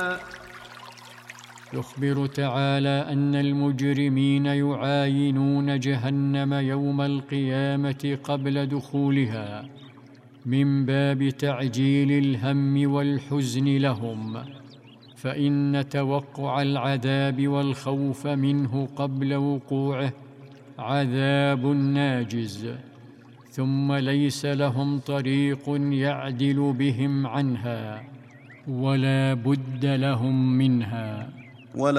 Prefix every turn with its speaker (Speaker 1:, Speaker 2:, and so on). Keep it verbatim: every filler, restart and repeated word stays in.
Speaker 1: يخبر تعالى أن المجرمين يعاينون جهنم يوم القيامة قبل دخولها من باب تعجيل الهم والحزن لهم، فإن توقع العذاب والخوف منه قبل وقوعه عذاب ناجز، ثم ليس لهم طريق يعدل بهم عنها، ولا بد لهم منها.